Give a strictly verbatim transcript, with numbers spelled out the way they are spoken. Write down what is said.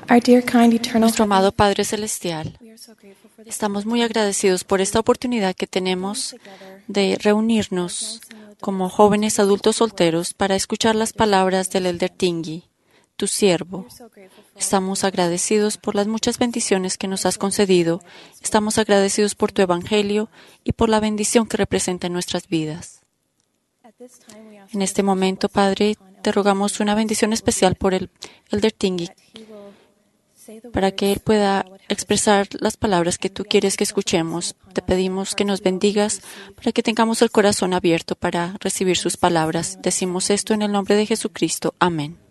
Our dear, kind, eternal Nuestro Father, amado Padre Celestial, we are so grateful for this estamos muy agradecidos por esta oportunidad que tenemos de reunirnos como jóvenes adultos solteros para escuchar las palabras del Elder Tingui, tu siervo. Estamos agradecidos por las muchas bendiciones que nos has concedido. Estamos agradecidos por tu Evangelio y por la bendición que representa en nuestras vidas. En este momento, Padre, te rogamos una bendición especial por el Elder Tingui, para que Él pueda expresar las palabras que tú quieres que escuchemos. Te pedimos que nos bendigas para que tengamos el corazón abierto para recibir sus palabras. Decimos esto en el nombre de Jesucristo. Amén.